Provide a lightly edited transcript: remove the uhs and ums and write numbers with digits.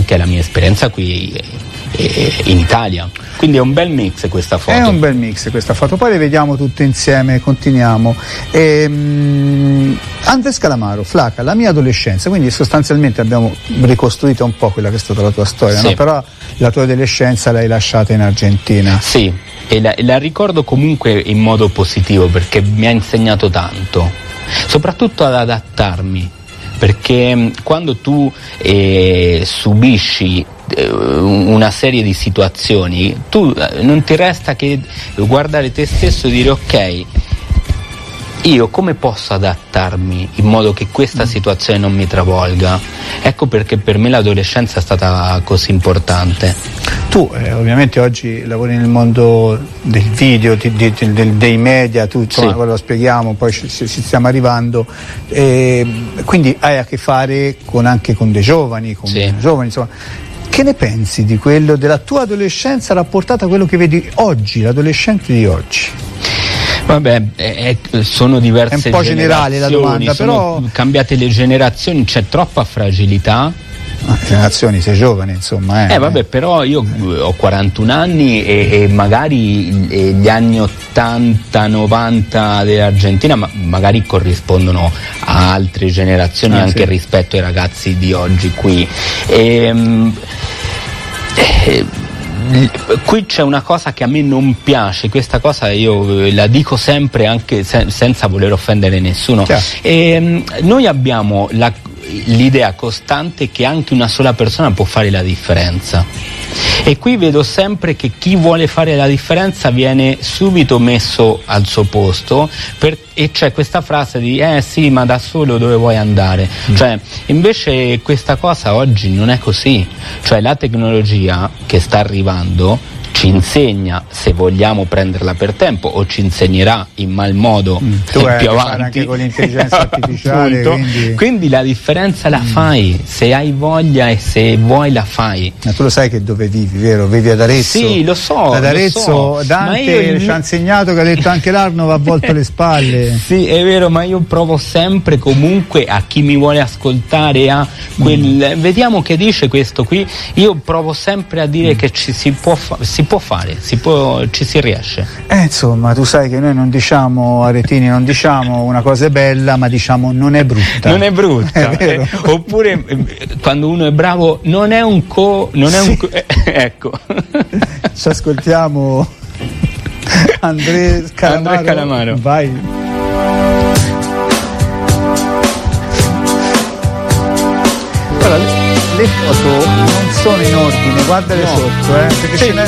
anche alla mia esperienza qui in Italia. Quindi è un bel mix questa foto. È un bel mix questa foto, poi le vediamo tutte insieme, continuiamo. Andrés Calamaro, Flaca, la mia adolescenza, quindi sostanzialmente abbiamo ricostruito un po' quella che è stata la tua storia, sì. No? Però la tua adolescenza l'hai lasciata in Argentina. Sì, e la ricordo comunque in modo positivo perché mi ha insegnato tanto, soprattutto ad adattarmi, perché quando tu subisci una serie di situazioni, tu non ti resta che guardare te stesso e dire ok, io come posso adattarmi in modo che questa situazione non mi travolga? Ecco perché per me l'adolescenza è stata così importante. Tu ovviamente oggi lavori nel mondo del video, dei media, tu insomma, sì. Lo spieghiamo, poi ci stiamo arrivando, quindi hai a che fare anche con dei giovani, sì. Giovani insomma. Che ne pensi di quello, della tua adolescenza rapportata a quello che vedi oggi, l'adolescente di oggi? Vabbè, sono diverse generazioni. È un po' generale la domanda, però cambiate le generazioni, c'è troppa fragilità. Generazioni, sei giovane insomma. Vabbè, però io ho 41 anni e magari gli anni 80-90 dell'Argentina magari corrispondono a altre generazioni anche sì. Rispetto ai ragazzi di oggi qui. Qui c'è una cosa che a me non piace, questa cosa io la dico sempre anche senza voler offendere nessuno. Noi abbiamo l'idea costante che anche una sola persona può fare la differenza, e qui vedo sempre che chi vuole fare la differenza viene subito messo al suo posto e c'è questa frase di sì, ma da solo dove vuoi andare? Cioè, invece questa cosa oggi non è così, cioè la tecnologia che sta arrivando ci insegna, se vogliamo prenderla per tempo, o ci insegnerà in mal modo più avanti anche con l'intelligenza artificiale, quindi la differenza la fai se hai voglia e se vuoi la fai. Ma tu lo sai che dove vivi, vero? Vivi ad Arezzo? Sì, lo so. Ad Arezzo Dante ci ha insegnato che ha detto anche l'Arno va volto alle spalle. Sì, è vero, ma io provo sempre comunque a chi mi vuole ascoltare vediamo che dice questo qui, io provo sempre a dire che ci si può fare, ci si riesce. Insomma, tu sai che noi non diciamo, aretini, non diciamo una cosa è bella, ma diciamo non è brutta. Non è brutta. È vero. Oppure quando uno è bravo non è un ecco. Ci ascoltiamo Andrés Calamaro. Vai. Allora, le foto non sono in ordine, guardale sotto, perché ce n'è